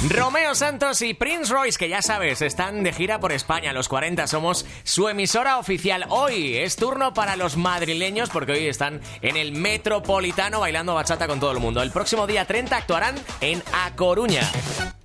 Romeo Santos y Prince Royce, que ya sabes, están de gira por España. Los 40 somos su emisora oficial. Hoy es turno para los madrileños, porque hoy están en el Metropolitano bailando bachata con todo el mundo. El próximo día 30 actuarán en A Coruña.